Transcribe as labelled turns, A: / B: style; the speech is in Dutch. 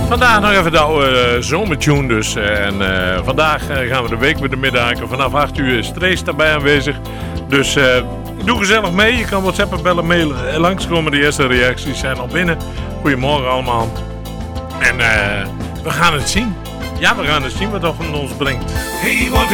A: Vandaag nog even de oude zomertune dus. En vandaag gaan we de week met de middagen. Vanaf 8 uur is Trace daarbij aanwezig. Dus doe gezellig mee. Je kan WhatsAppen, bellen, mailen. Langskomen, de eerste reacties zijn al binnen. Goedemorgen allemaal. En we gaan het zien. Ja, we gaan het zien wat het ons brengt. Hey,